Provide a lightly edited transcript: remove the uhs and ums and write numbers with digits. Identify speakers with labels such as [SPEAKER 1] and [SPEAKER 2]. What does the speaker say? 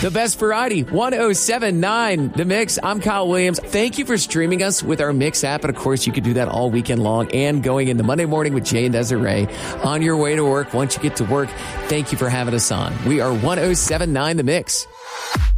[SPEAKER 1] The best variety, 107.9 The Mix. I'm Kyle Williams. Thank you for streaming us with our Mix app. And of course, you can do that all weekend long and going into Monday morning with Jay and Desiree on your way to work. Once you get to work, thank you for having us on. We are 107.9 The Mix.